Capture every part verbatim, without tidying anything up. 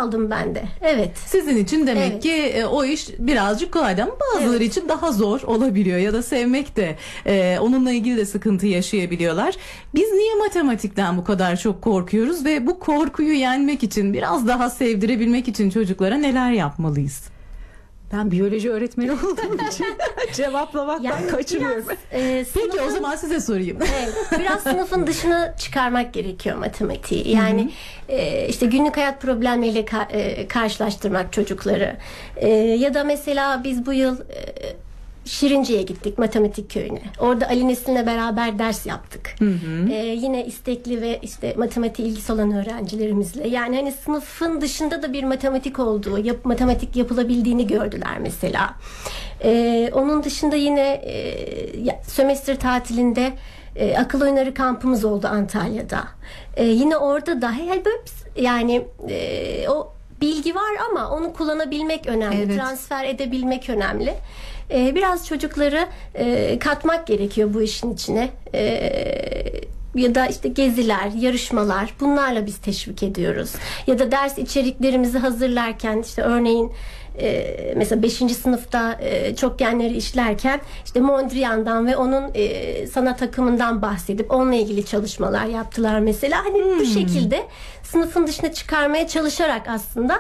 aldım ben de. Evet. Sizin için demek Evet. ki e, o iş birazcık kolay ama bazıları Evet. için daha zor olabiliyor ya da sevmek de e, onunla ilgili de sıkıntı yaşayabiliyorlar. Biz niye matematikten bu kadar çok korkuyoruz ve bu korkuyu yenmek için, biraz daha sevdirebilmek için çocuklara neler yapmalıyız? Ben biyoloji öğretmeni olduğum için cevaplamaktan Yani kaçınıyorum. biraz, e, Peki sınıfın- o zaman size sorayım. Evet, biraz sınıfın dışına çıkarmak gerekiyor matematiği. Yani e, işte günlük hayat problemleriyle ka- e, karşılaştırmak çocukları. E, ya da mesela biz bu yıl e, Şirince'ye gittik, matematik köyüne. Orada Ali Nesin'le beraber ders yaptık. E, yine istekli ve işte matematik ilgisi olan öğrencilerimizle. Yani hani sınıfın dışında da bir matematik olduğu, yap, matematik yapılabildiğini gördüler mesela. E, onun dışında yine e, ya, sömestr tatilinde e, akıl oyunları kampımız oldu Antalya'da. E, yine orada da hep yani e, o bilgi var ama onu kullanabilmek önemli. Evet. Transfer edebilmek önemli. Ee, biraz çocukları e, katmak gerekiyor bu işin içine. Ee, ya da işte geziler, yarışmalar, bunlarla biz teşvik ediyoruz. Ya da ders içeriklerimizi hazırlarken işte örneğin e, mesela beşinci sınıfta e, çokgenleri işlerken işte Mondrian'dan ve onun e, sanat akımından bahsedip onunla ilgili çalışmalar yaptılar mesela. Hani Hmm. bu şekilde sınıfın dışına çıkarmaya çalışarak aslında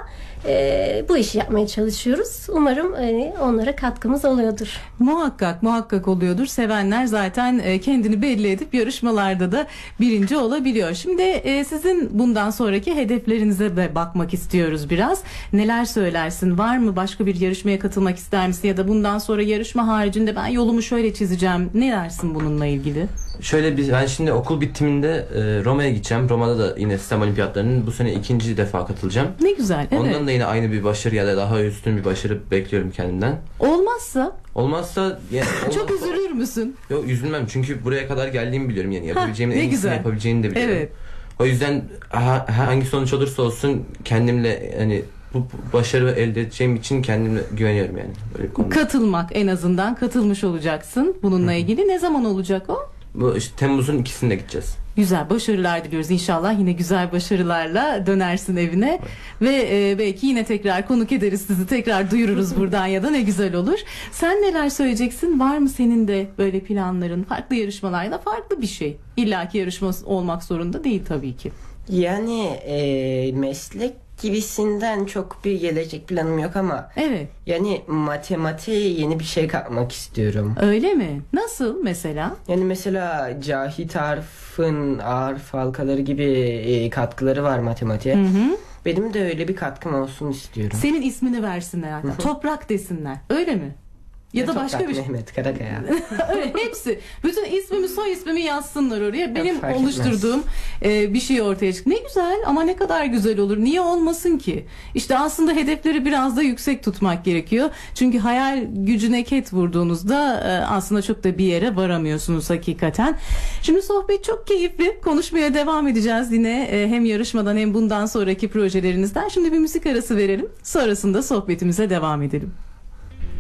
e, bu işi yapmaya çalışıyoruz. Umarım e, onlara katkımız oluyordur. Muhakkak muhakkak oluyordur. Sevenler zaten e, kendini belli edip yarışmalarda da birinci olabiliyor. Şimdi e, sizin bundan sonraki hedeflerinize de bakmak istiyoruz biraz. Neler söylersin? Var mı başka bir yarışmaya katılmak ister misin? Ya da bundan sonra yarışma haricinde ben yolumu şöyle çizeceğim. Ne dersin bununla ilgili? Şöyle biz ben şimdi okul bitiminde e, Roma'ya gideceğim. Roma'da da yine sistem olimpiyatlarının bu sene ikinci defa katılacağım. Ne güzel. Evet. Ondan da yine aynı bir başarı ya da daha üstün bir başarı bekliyorum kendimden. Olmazsa Olmazsa yani çok olmazsa- üzülür müsün? Yok, üzülmem çünkü buraya kadar geldiğimi biliyorum, yani yapabileceğimin ne en iyisini güzel. yapabileceğini de biliyorum. Evet. O yüzden ha- hangi sonuç olursa olsun kendimle hani bu bu başarı elde edeceğim için kendime güveniyorum yani böyle bir konuda. Katılmak, en azından katılmış olacaksın bununla ilgili. Ne zaman olacak o? Bu işte Temmuz'un ikisinde gideceğiz. Güzel başarılar diliyoruz. İnşallah yine güzel başarılarla dönersin evine ve e, belki yine tekrar konuk ederiz sizi, tekrar duyururuz buradan ya da ne güzel olur. Sen neler söyleyeceksin? Var mı senin de böyle planların? Farklı yarışmalarda farklı bir şey. İlla ki yarışma olmak zorunda değil tabii ki. Yani e, meslek gibisinden çok bir gelecek planım yok ama Evet. yani matematiğe yeni bir şey katmak istiyorum. Öyle mi? Nasıl mesela? Yani mesela Cahit Arf'ın harf halkaları gibi e, katkıları var matematiğe. Hı hı. Benim de öyle bir katkım olsun istiyorum. Senin ismini versinler hatta. Toprak desinler. Öyle mi? Ya da başka Toprak bir şey. Mehmet Karakaya. Öyle hepsi. Bütün ismimi soy ismimi yazsınlar oraya. Benim fark oluşturduğum e, bir şey ortaya çıktı. Ne güzel ama ne kadar güzel olur. Niye olmasın ki? İşte aslında hedefleri biraz da yüksek tutmak gerekiyor. Çünkü hayal gücüne ket vurduğunuzda e, aslında çok da bir yere varamıyorsunuz hakikaten. Şimdi sohbet çok keyifli. Konuşmaya devam edeceğiz yine e, hem yarışmadan hem bundan sonraki projelerinizden. Şimdi bir müzik arası verelim. Sonrasında sohbetimize devam edelim.